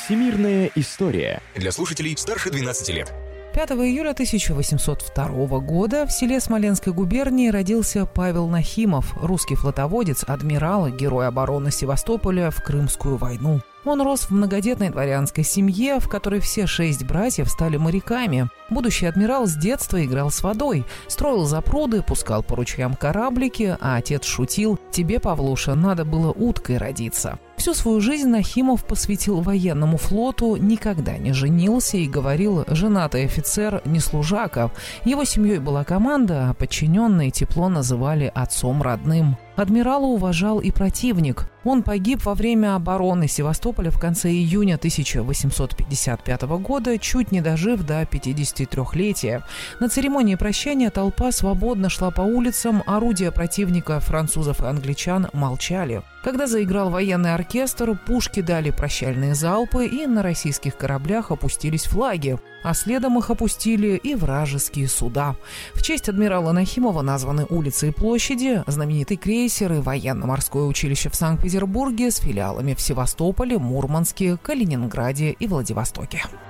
Всемирная история. Для слушателей старше 12 лет. 5 июля 1802 года в селе Смоленской губернии родился Павел Нахимов, русский флотоводец, адмирал, герой обороны Севастополя в Крымскую войну. Он рос в многодетной дворянской семье, в которой все 6 братьев стали моряками. Будущий адмирал с детства играл с водой, строил запруды, пускал по ручьям кораблики, а отец шутил: «Тебе, Павлуша, надо было уткой родиться». Всю свою жизнь Нахимов посвятил военному флоту, никогда не женился и говорил: «Женатый офицер не служака». Его семьей была команда, а подчиненные тепло называли отцом родным. Адмирала уважал и противник. Он погиб во время обороны Севастополя в конце июня 1855 года, чуть не дожив до 53-летия. На церемонии прощания толпа свободно шла по улицам, орудия противника, французов и англичан, молчали. Когда заиграл военный оркестр, пушки дали прощальные залпы, и на российских кораблях опустились флаги, а следом их опустили и вражеские суда. В честь адмирала Нахимова названы улицы и площади, знаменитый крейсер и военно-морское училище в Санкт-Петербурге с филиалами в Севастополе, Мурманске, Калининграде и Владивостоке.